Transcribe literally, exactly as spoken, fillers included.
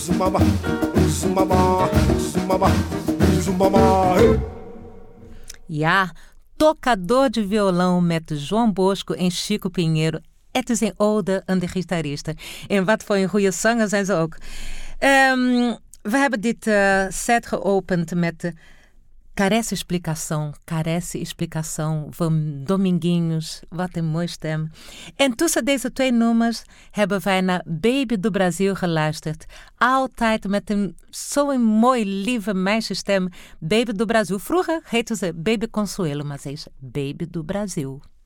Zumaba, zumaba, zumaba, zumaba. Ja, tocador de violão met João Bosco en Chico Pinheiro. Het is een ode aan de gitaristen. En wat voor een goede zanger zijn ze ook. Um, we hebben dit uh, set geopend met de Carece Explicação. Carece Explicação van Dominguinhos. Wat een mooie stem. En tussen deze twee nummers hebben wij naar Baby do Brasil geluisterd. Altijd met een zo'n mooi, lieve meisjesstem. Baby do Brasil. Vroeger heette ze Baby Consuelo, maar ze is Baby do Brasil.